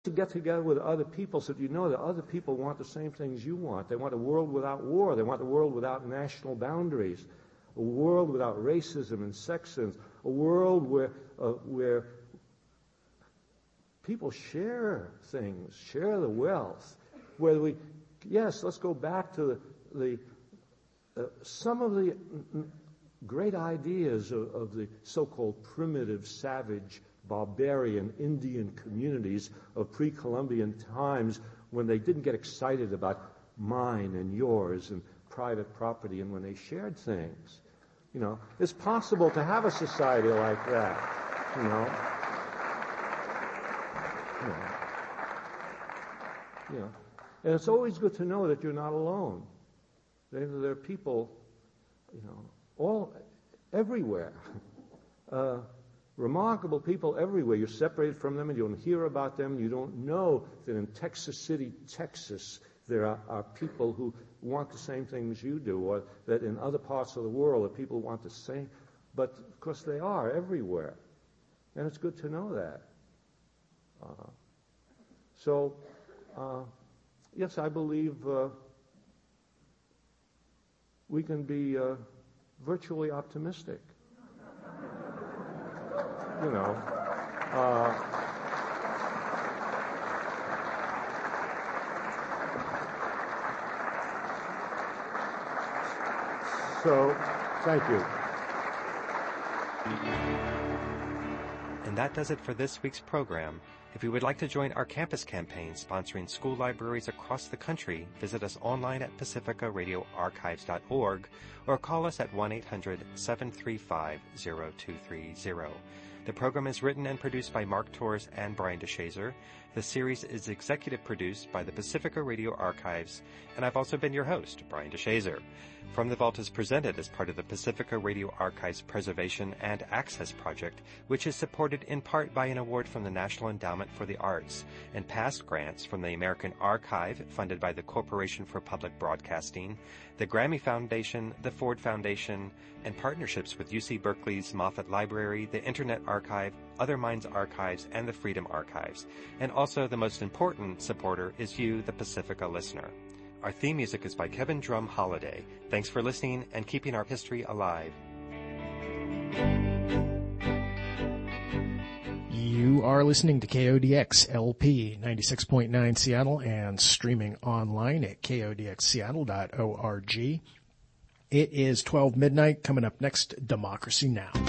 to get together with other people so that you know that other people want the same things you want. They want a world without war. They want a world without national boundaries, a world without racism and sexism, a world where people share things, share the wealth, where let's go back to some of the great ideas of the so-called primitive, savage, barbarian Indian communities of pre-Columbian times, when they didn't get excited about mine and yours and private property, and when they shared things. It's possible to have a society like that, And it's always good to know that you're not alone. There are people, everywhere. Remarkable people everywhere. You're separated from them and you don't hear about them. You don't know that in Texas City, Texas, there are people who want the same things you do, or that in other parts of the world that people want the same. But, of course, they are everywhere. And it's good to know that. Yes, I believe we can be virtually optimistic. So, thank you. And that does it for this week's program. If you would like to join our campus campaign sponsoring school libraries across the country, visit us online at pacificaradioarchives.org or call us at 1-800-735-0230. The program is written and produced by Mark Torres and Brian DeShazer. The series is executive produced by the Pacifica Radio Archives, and I've also been your host, Brian DeShazer. From the Vault is presented as part of the Pacifica Radio Archives Preservation and Access Project, which is supported in part by an award from the National Endowment for the Arts and past grants from the American Archive, funded by the Corporation for Public Broadcasting, the Grammy Foundation, the Ford Foundation, and partnerships with UC Berkeley's Moffat Library, the Internet Archive, Other Minds Archives, and the Freedom Archives. And also the most important supporter is you, the Pacifica listener. Our theme music is by Kevin Drum Holiday. Thanks for listening and keeping our history alive. You are listening to KODX LP 96.9 Seattle and streaming online at kodxseattle.org. It is 12 midnight. Coming up next, Democracy Now!